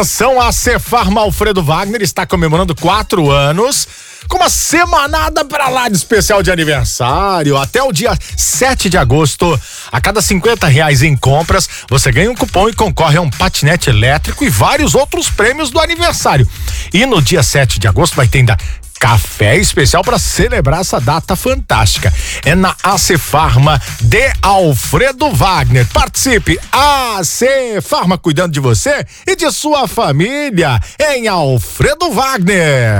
A Cefarma Alfredo Wagner está comemorando 4 anos com uma semanada pra lá de especial de aniversário. Até o dia 7 de agosto, a cada R$50 em compras, você ganha um cupom e concorre a um patinete elétrico e vários outros prêmios do aniversário. E no dia 7 de agosto vai ter ainda café especial para celebrar essa data fantástica. É na AC Farma de Alfredo Wagner. Participe! AC Farma, cuidando de você e de sua família em Alfredo Wagner.